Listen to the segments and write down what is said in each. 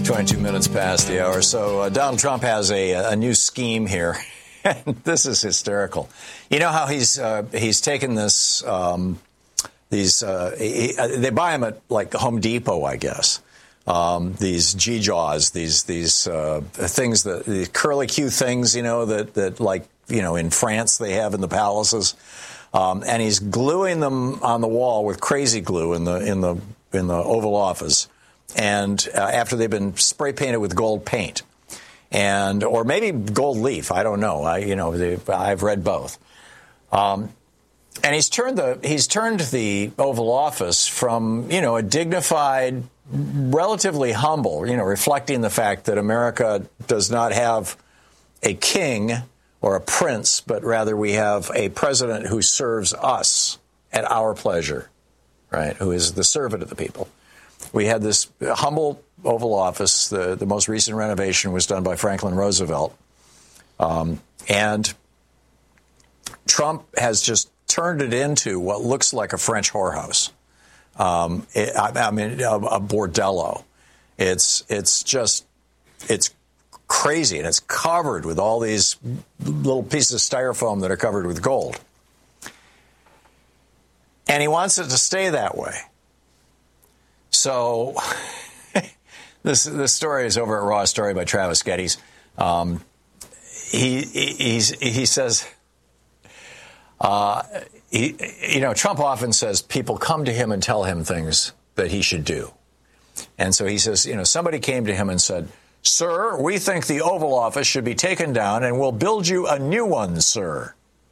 22 minutes past the hour. So Donald Trump has a new scheme here. And this is hysterical. You know how he's taken this, they buy them at like Home Depot, I guess. These G-Jaws, these things, the curlicue things, that like, in France they have in the palaces. And he's gluing them on the wall with crazy glue in the Oval Office. And after they've been spray painted with gold paint, or maybe gold leaf, I don't know. I've read both. And he's turned the Oval Office from a dignified, relatively humble, reflecting the fact that America does not have a king or a prince, but rather we have a president who serves us at our pleasure, right? Who is the servant of the people. We had this humble Oval Office. The most recent renovation was done by Franklin Roosevelt. And Trump has just turned it into what looks like a French whorehouse. A bordello. It's crazy, and it's covered with all these little pieces of styrofoam that are covered with gold. And he wants it to stay that way. So this story is over at Raw Story by Travis Geddes. He says, Trump often says people come to him and tell him things that he should do. And so he says, somebody came to him and said, "Sir, we think the Oval Office should be taken down and we'll build you a new one, sir."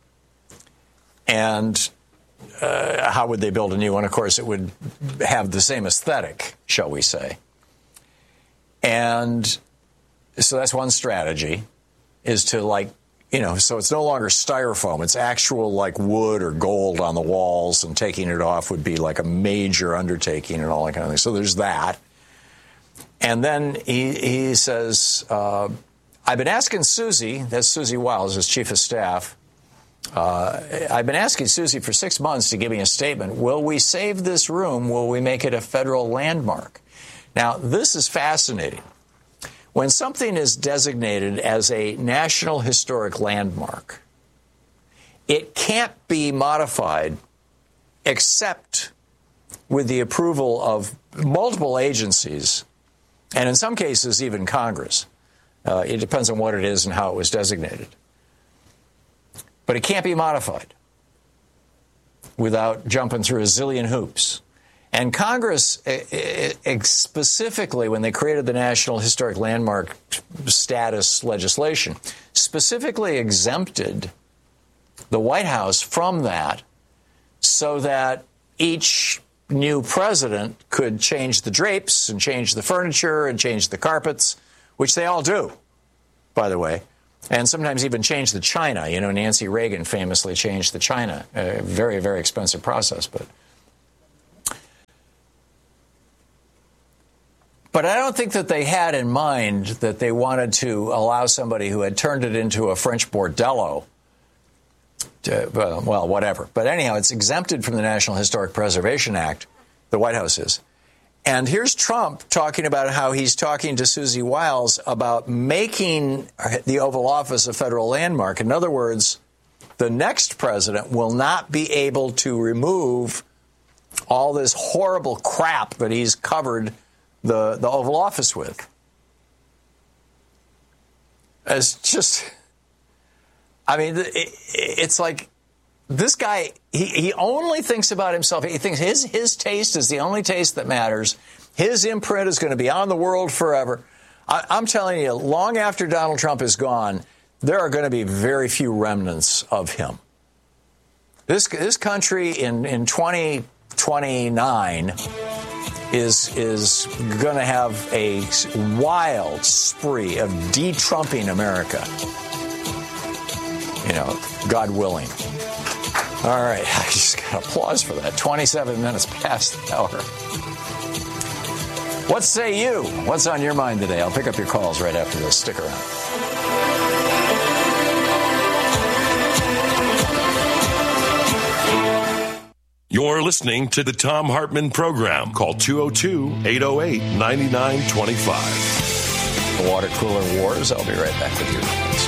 And how would they build a new one? Of course, it would have the same aesthetic, shall we say. And so that's one strategy, is to so it's no longer styrofoam. It's actual wood or gold on the walls, and taking it off would be like a major undertaking and all that kind of thing. So there's that. And then he says, I've been asking Susie, that's Susie Wiles, his chief of staff, I've been asking Susie for 6 months to give me a statement. Will we save this room? Will we make it a federal landmark? Now, this is fascinating. When something is designated as a National Historic Landmark, it can't be modified except with the approval of multiple agencies, and in some cases, even Congress. It depends on what it is and how it was designated. But it can't be modified without jumping through a zillion hoops. And Congress, specifically when they created the National Historic Landmark status legislation, specifically exempted the White House from that so that each new president could change the drapes and change the furniture and change the carpets, which they all do, by the way. And sometimes even change the china. Nancy Reagan famously changed the china. A very, very expensive process. But I don't think that they had in mind that they wanted to allow somebody who had turned it into a French bordello to, well, whatever. But anyhow, it's exempted from the National Historic Preservation Act, the White House is. And here's Trump talking about how he's talking to Susie Wiles about making the Oval Office a federal landmark. In other words, the next president will not be able to remove all this horrible crap that he's covered the Oval Office with. It's just, it's like this guy, he only thinks about himself. He thinks his taste is the only taste that matters. His imprint is going to be on the world forever. I'm telling you, long after Donald Trump is gone, there are going to be very few remnants of him. This country in 2029 is going to have a wild spree of de-Trumping America. God willing. All right, I just got applause for that. 27 minutes past the hour. What say you? What's on your mind today? I'll pick up your calls right after this. Stick around. You're listening to the Thom Hartmann Program. Call 202-808-9925. Water Cooler Wars. I'll be right back with you.